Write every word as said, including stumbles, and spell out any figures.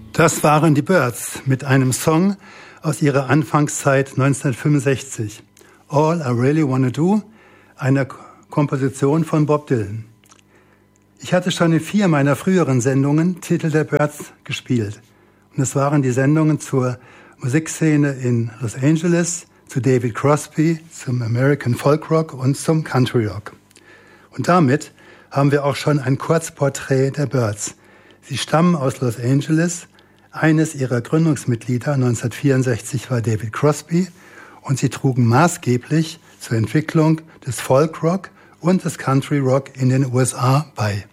Das waren die Byrds mit einem Song aus ihrer Anfangszeit neunzehnhundertfünfundsechzig. All I Really Wanna Do, eine Komposition von Bob Dylan. Ich hatte schon in vier meiner früheren Sendungen Titel der Byrds gespielt. Und es waren die Sendungen zur Musikszene in Los Angeles, zu David Crosby, zum American Folk Rock und zum Country Rock. Und damit haben wir auch schon ein Kurzporträt der Byrds. Sie stammen aus Los Angeles. Eines ihrer Gründungsmitglieder neunzehnhundertvierundsechzig war David Crosby und sie trugen maßgeblich zur Entwicklung des Folk Rock und des Country Rock in den U S A bei.